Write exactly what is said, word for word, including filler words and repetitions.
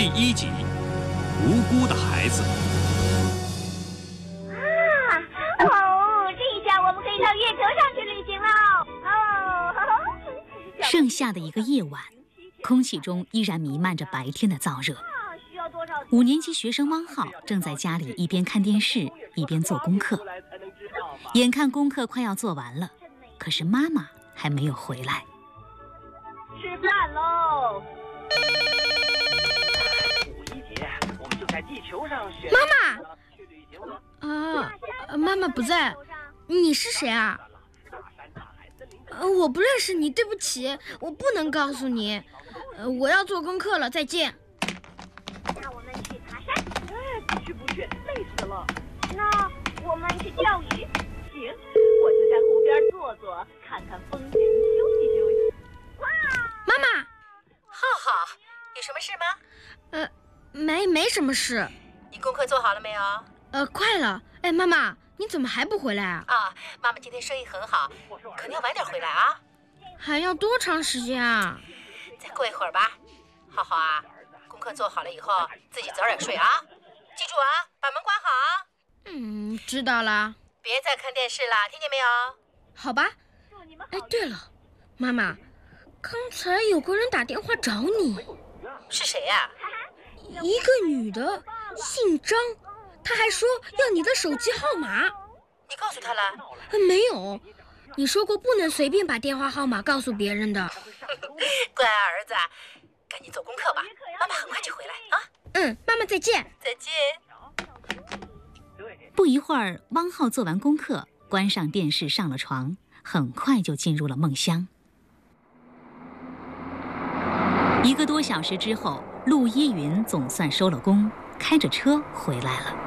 第一集，无辜的孩子。 啊！哦，这一下我们可以到月球上去旅行了。哦，呵呵。 盛夏的一个夜晚，空气中依然弥漫着白天的燥热。五年级学生汪浩正在家里一边看电视一边做功课，眼看功课快要做完了，可是妈妈还没有回来。 吃饭喽！ 五一节我们就在地球上选。 妈妈啊，妈妈不在，你是谁啊？呃，我不认识你，对不起，我不能告诉你。呃，我要做功课了，再见。 那我们去爬山。 哎，不去不去，累死了。 那我们去钓鱼。 行，我就在湖边坐坐，看看风景，休息休息。 哇！ 妈妈， 浩浩，有什么事吗？ 呃，没没什么事。 你功课做好了没有？ 呃，快了。哎，妈妈，你怎么还不回来啊？ 啊，妈妈今天生意很好，可能要晚点回来啊。 还要多长时间啊？ 再过一会儿吧。浩浩啊，功课做好了以后自己早点睡啊，记住啊，把门关好啊。 嗯，知道了。 别再看电视了，听见没有？ 好吧。哎，对了，妈妈，刚才有个人打电话找你。 是谁呀？ 一个女的，姓张，她还说要你的手机号码。 你告诉她了？ 没有，你说过不能随便把电话号码告诉别人的。 乖儿子，赶紧做功课吧，妈妈很快就回来啊。 嗯，妈妈再见。 再见。 不一会儿，汪浩做完功课，关上电视，上了床，很快就进入了梦乡。一个多小时之后，陆依云总算收了工，开着车回来了。